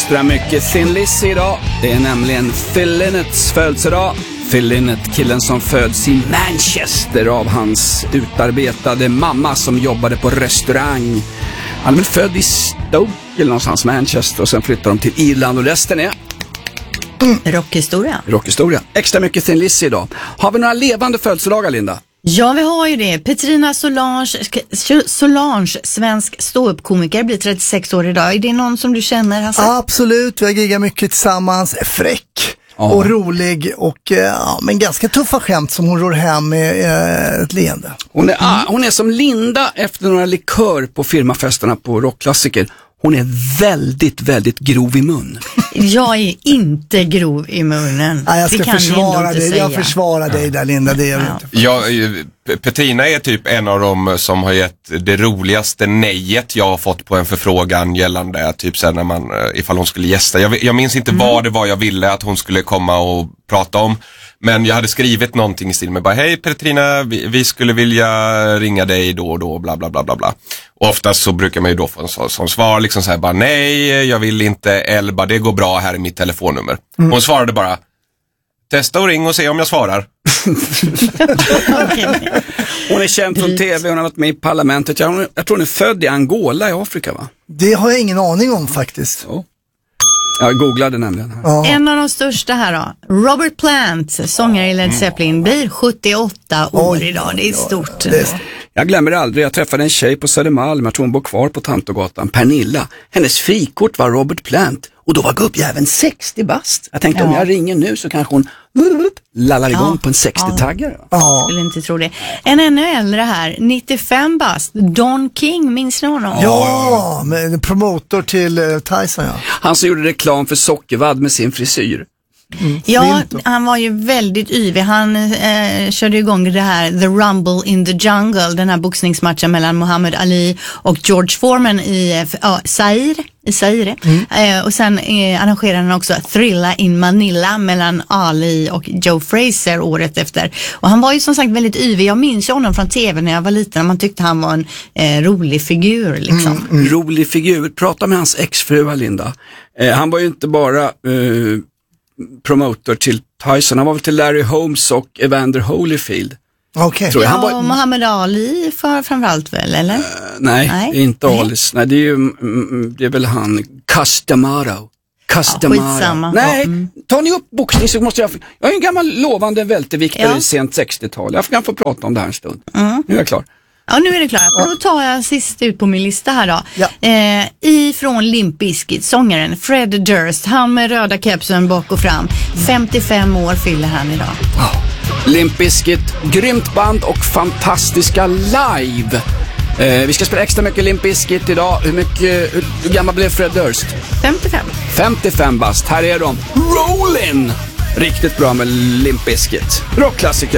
extra mycket Thin Lizzy idag. Det är nämligen Phil Lynott's födelsedag. Phil Lynott, killen som föds i Manchester av hans utarbetade mamma som jobbade på restaurang. Han är väl född i Stoke eller någonstans Manchester och sen flyttade de till Irland och resten är... Rockhistoria. Extra mycket Thin Lizzy idag. Har vi några levande födelsedagar, Linda? Ja, vi har ju det. Petrina Solange, svensk ståuppkomiker, blir 36 år idag. Är det någon som du känner, Hasse? Absolut, vi har giggat mycket tillsammans. Fräck och rolig och men ganska tuffa skämt som hon rår hem med ett leende. Hon är som Linda efter några likör på firmafesterna på rockklassiker. Hon är väldigt, väldigt grov i mun. Jag är inte grov i munnen. Nej, jag ska försvara dig. Jag försvarar dig där, Linda. Det är inte. Petrina är typ en av dem som har gett det roligaste nejet jag har fått på en förfrågan gällande typ sen när man, ifall hon skulle gästa. Jag minns inte vad det var jag ville att hon skulle komma och prata om. Men jag hade skrivit någonting i stil med bara, hej Petrina, vi skulle vilja ringa dig då och då, bla bla bla bla bla. Och oftast så brukar man ju då få en sån svar liksom så här bara, nej jag vill inte, Elba, det går bra, här är mitt telefonnummer. Hon svarade bara, testa och ring och se om jag svarar. Hon är känd från tv, hon har varit med i parlamentet. Jag tror hon är född i Angola i Afrika, va? Det har jag ingen aning om faktiskt. Jag googlade nämligen. En av de största här då, Robert Plant, sångare i Led Zeppelin, blir 78 år idag. Det är stort. Jag glömmer aldrig, jag träffade en tjej på Södermalm, jag tror hon bor kvar på Tantogatan, Pernilla. Hennes frikort var Robert Plant och då var gubbjäveln 60 bast. Jag tänkte om jag ringer nu så kanske hon lallar igång på en 60-taggare. Jag skulle inte tro det. En ännu äldre här, 95 bast, Don King, minns ni honom? Ja, med promotor till Tyson, ja. Han som gjorde reklam för sockervadd med sin frisyr. Ja, han var ju väldigt yvig. Han körde igång det här The Rumble in the Jungle, den här boxningsmatchen mellan Muhammad Ali och George Foreman i Zaire. Och sen arrangerade han också Thrilla in Manila mellan Ali och Joe Frazier året efter. Och han var ju som sagt väldigt yvig. Jag minns honom från tv när jag var liten. Man tyckte han var en rolig figur liksom. Rolig figur. Prata med hans exfru Linda. Han var ju inte bara promotor till Tyson. Han var väl till Larry Holmes och Evander Holyfield. Okej. Okay. Ja, Muhammad Ali framförallt väl, eller? Nej, inte Alis. Nej, det är väl han Castamaro. Skitsamma. Nej, tar ni upp boxning så måste jag är en gammal lovande välteviktare i sent 60-tal. Jag kan få prata om det här en stund. Nu är jag klar. Ja, nu är det klart. Och då tar jag sist ut på min lista här då. Ifrån Limp Bizkit, sångaren Fred Durst. Han med röda kepsen bak och fram. 55 år fyller han idag. Limp Bizkit, grymt band och fantastiska live. Vi ska spela extra mycket Limp Bizkit idag. Hur gammal blev Fred Durst? 55 bast. Här är de. Rollin'! Riktigt bra med Limp Bizkit. Rockklassiker.